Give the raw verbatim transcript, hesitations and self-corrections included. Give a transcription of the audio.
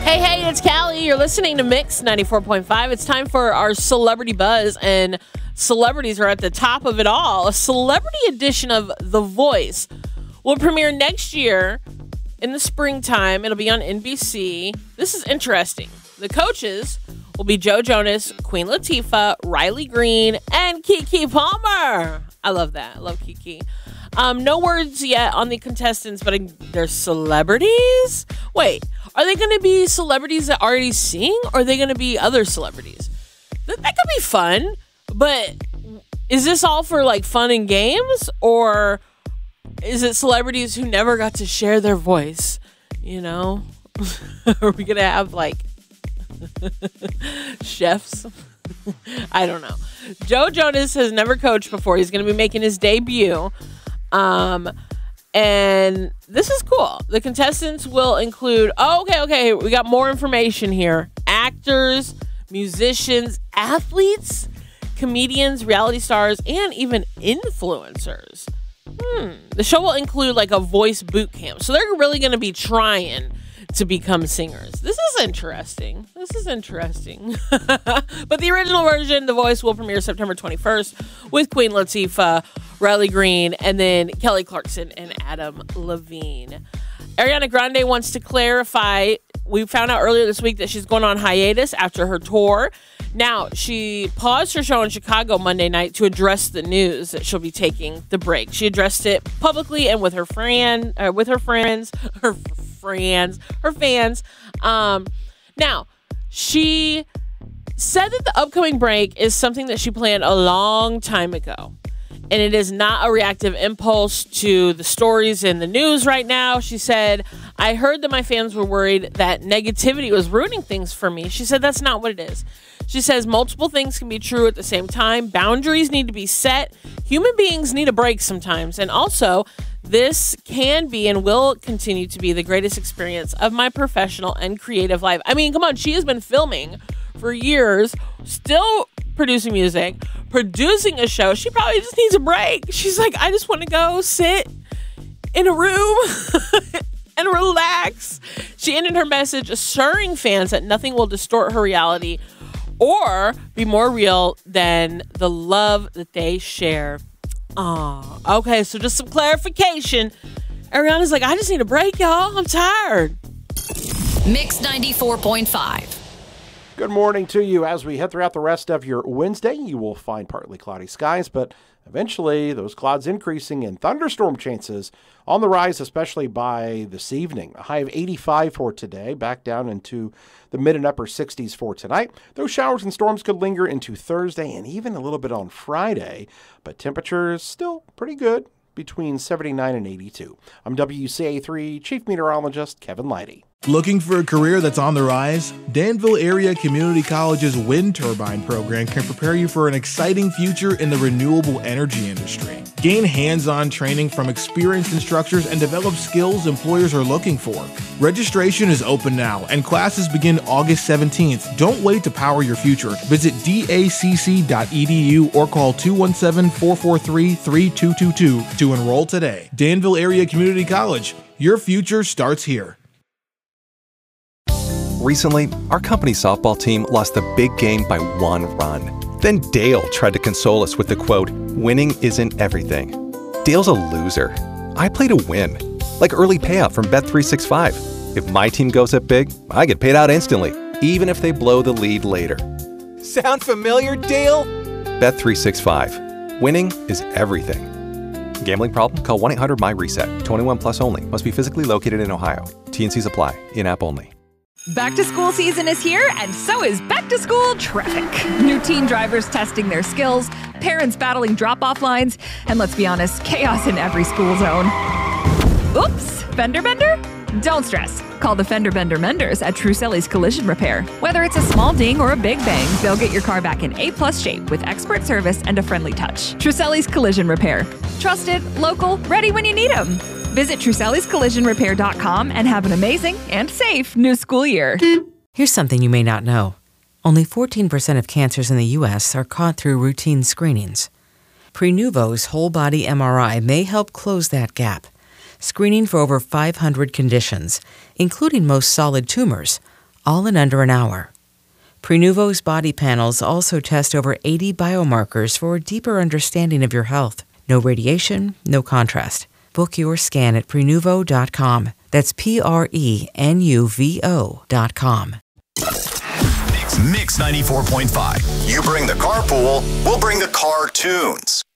Hey, hey, it's Callie. You're listening to Mix ninety-four point five. It's time for our Celebrity Buzz, and celebrities are at the top of it all. A celebrity edition of The Voice will premiere next year in the springtime. It'll be on N B C. This is interesting. The coaches will be Joe Jonas, Queen Latifah, Riley Green, and Keke Palmer. I love that. I love Keke. Um, no words yet on the contestants, but they're celebrities? Wait, are they going to be celebrities that already sing, or are they going to be other celebrities? That, that could be fun, but is this all for like fun and games, or is it celebrities who never got to share their voice? You know, are we going to have like chefs? I don't know. Joe Jonas has never coached before. He's going to be making his debut. Um, and this is cool. The contestants will include, oh, okay, okay, we got more information here. Actors, musicians, athletes, comedians, reality stars, and even influencers. Hmm. The show will include like a voice boot camp. So they're really going to be trying to become singers. This is interesting. This is interesting. But the original version, The Voice, will premiere September twenty-first with Queen Latifah, Riley Green, and then Kelly Clarkson and Adam Levine. Ariana Grande wants to clarify. We found out earlier this week that she's going on hiatus after her tour. Now, she paused her show in Chicago Monday night to address the news that she'll be taking the break. She addressed it publicly and with her friend, uh, with her friends, her friends, her fans. Um, now, she said that the upcoming break is something that she planned a long time ago. And it is not a reactive impulse to the stories in the news right now. She said, I heard that my fans were worried that negativity was ruining things for me. She said, that's not what it is. She says multiple things can be true at the same time. Boundaries need to be set. Human beings need a break sometimes. And also, this can be and will continue to be the greatest experience of my professional and creative life. I mean, come on, she has been filming for years, still producing music, producing a show. She probably just needs a break. She's like, I just want to go sit in a room and relax. She ended her message assuring fans that nothing will distort her reality or be more real than the love that they share. Oh, okay. So just some clarification. Ariana's like, I just need a break, y'all. I'm tired. Mix ninety-four point five. Good morning to you. As we head throughout the rest of your Wednesday, you will find partly cloudy skies, but eventually those clouds increasing and thunderstorm chances on the rise, especially by this evening. A high of eighty-five for today, back down into the mid and upper sixties for tonight. Those showers and storms could linger into Thursday and even a little bit on Friday, but temperatures still pretty good, between seventy-nine and eighty-two. I'm W C A three Chief Meteorologist Kevin Leidy. Looking for a career that's on the rise? Danville Area Community College's wind turbine program can prepare you for an exciting future in the renewable energy industry. Gain hands-on training from experienced instructors and develop skills employers are looking for. Registration is open now and classes begin August seventeenth. Don't wait to power your future. Visit D A C C dot E D U or call two one seven, four four three, three two two two to enroll today. Danville Area Community College. Your future starts here. Recently, our company softball team lost the big game by one run. Then Dale tried to console us with the quote, winning isn't everything. Dale's a loser. I play to win. Like early payout from Bet three sixty-five. If my team goes up big, I get paid out instantly, even if they blow the lead later. Sound familiar, Dale? Bet three sixty-five. Winning is everything. Gambling problem? Call one eight hundred my reset. twenty-one plus only. Must be physically located in Ohio. T and Cs apply. In-app only. Back to school season is here, and so is back to school traffic. New teen drivers testing their skills, parents battling drop-off lines, and let's be honest, chaos in every school zone. Oops, fender bender? Don't stress. Call the Fender Bender Menders at Truselli's Collision Repair. Whether it's a small ding or a big bang, they'll get your car back in A-plus shape with expert service and a friendly touch. Truselli's Collision Repair. Trusted, local, ready when you need them. Visit Truselli's Collision Repair dot com and have an amazing and safe new school year. Here's something you may not know. Only fourteen percent of cancers in the U S are caught through routine screenings. Prenuvo's whole-body M R I may help close that gap. Screening for over five hundred conditions, including most solid tumors, all in under an hour. Prenuvo's body panels also test over eighty biomarkers for a deeper understanding of your health. No radiation, no contrast. Book your scan at Prenuvo dot com. That's P R E N U V O dot com. Mix ninety-four point five. You bring the carpool, we'll bring the cartoons.